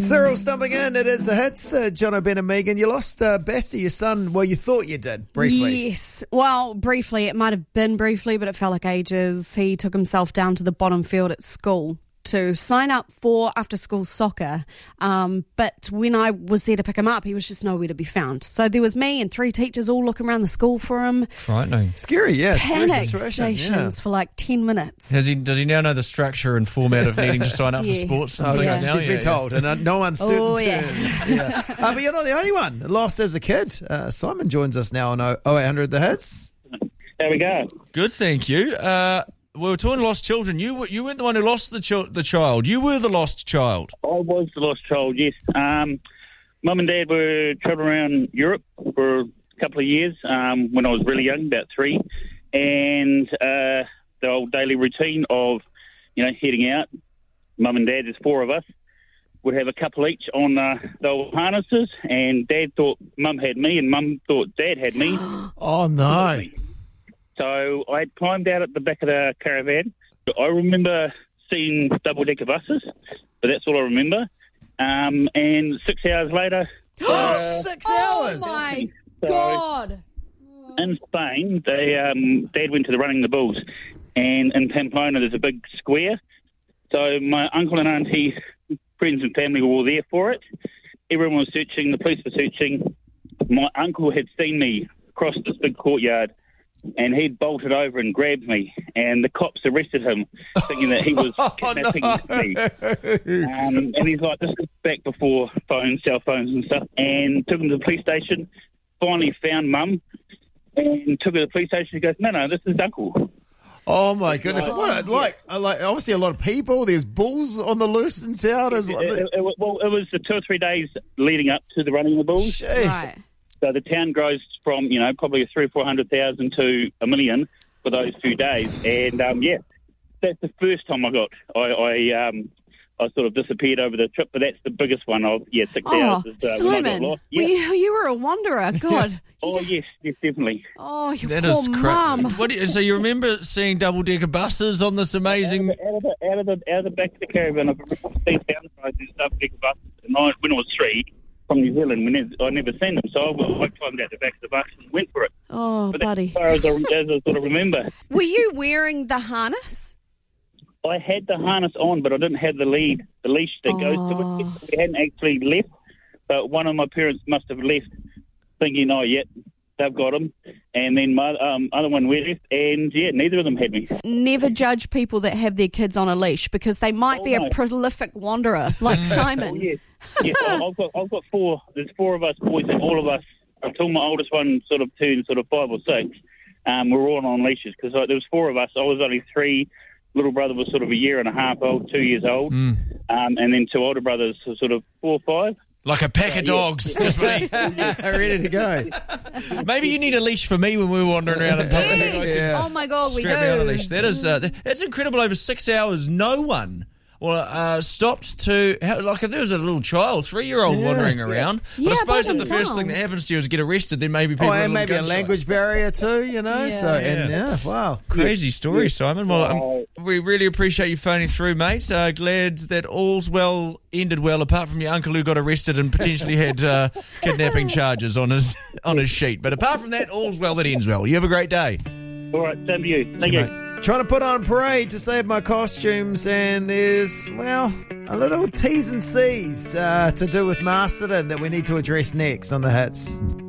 Cyril stumbling in. It is the hits. John O'Ben and Megan. You lost Basti, your son. Well, you thought you did, briefly. Yes. Well, briefly. It might have been briefly, but it felt like ages. He took himself down to the bottom field at school to sign up for after-school soccer. But when I was there to pick him up, he was just nowhere to be found. So there was me and 3 teachers all looking around the school for him. Frightening. Scary, yeah. Panic stations for like 10 minutes. Does he now know the structure and format of needing to sign up for sports? Oh, yes. He's been told, and no uncertain terms. Yeah. But you're not the only one lost as a kid. Simon joins us now on 0800 The Hits. There we go. Good, thank you. We were talking lost children. You weren't the one who lost the child. You were the lost child. I was the lost child, yes. Mum and Dad were travelling around Europe for a couple of years when I was really young, about 3. And the old daily routine of, heading out, Mum and Dad, there's 4 of us, would have a couple each on the old harnesses. And Dad thought Mum had me and Mum thought Dad had me. Oh, no. So I had climbed out at the back of the caravan. I remember seeing double-decker buses, but that's all I remember. And 6 hours later... 6 hours? Oh, my God. In Spain, Dad went to the Running the Bulls, and in Pamplona there's a big square. So my uncle and auntie, friends and family were all there for it. Everyone was searching, the police were searching. My uncle had seen me across this big courtyard, and he'd bolted over and grabbed me, and the cops arrested him, thinking that he was kidnapping me. And he's like, this is back before cell phones and stuff, and took him to the police station, finally found Mum, and took her to the police station. He goes, no, this is Uncle. Oh, my goodness. Like, obviously a lot of people, there's bulls on the loose in town. It was the 2 or 3 days leading up to the Running of the Bulls. Right. So the town grows from, probably 300,000 or 400,000 to 1 million for those few days. And, that's the first time I sort of disappeared over the trip, but that's the biggest one of, 6 hours. Simon, when I got lost. you were a wanderer. God. Yes, definitely. Oh, your That poor is mum. So you remember seeing double-decker buses on this amazing... Out of the back of the caravan, I've seen these double-decker buses. And when I was 3... from New Zealand, I'd never seen them, so I climbed out the back of the bus and went for it. Oh, but buddy. As far as I sort of remember. Were you wearing the harness? I had the harness on, but I didn't have the leash that goes to it. We hadn't actually left, but one of my parents must have left thinking, they've got him. And then my other one went left, and, neither of them had me. Never judge people that have their kids on a leash because they might be a prolific wanderer like Simon. Yes, I've got 4. There's 4 of us boys, and all of us, until my oldest one sort of turned 5 or 6, we're all on leashes because there was 4 of us. I was only 3. Little brother was sort of 1.5 years old, 2 years old, and then 2 older brothers, sort of 4 or 5. Like a pack of dogs, just ready to go. Maybe you need a leash for me when we were wandering around in public. Yes. Oh my God, we do. Strap me on a leash. That is, that's incredible. Over 6 hours, no one stopped to, if there was a little child, 3-year-old wandering around. But I suppose if the first thing that happens to you is get arrested, then maybe people and maybe a language barrier too, wow. Crazy story, Simon. Well, we really appreciate you phoning through, mate. Glad that all's ended well, apart from your uncle who got arrested and potentially had kidnapping charges on his sheet. But apart from that, all's well that ends well. You have a great day. All right, same to you. Thank you. Trying to put on a parade to save my costumes, and there's, a little T's and C's to do with Masterton that we need to address next on The Hits.